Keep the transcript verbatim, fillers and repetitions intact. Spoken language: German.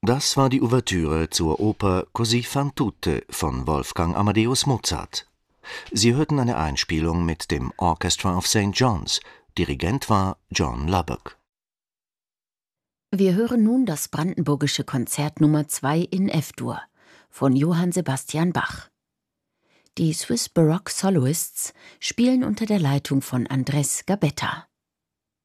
Das war die Ouvertüre zur Oper Così fan tutte von Wolfgang Amadeus Mozart. Sie hörten eine Einspielung mit dem Orchestra of Saint John's. Dirigent war John Lubbock. Wir hören nun das Brandenburgische Konzert Nummer zwei in F-Dur von Johann Sebastian Bach. Die Swiss Baroque Soloists spielen unter der Leitung von Andrés Gabetta.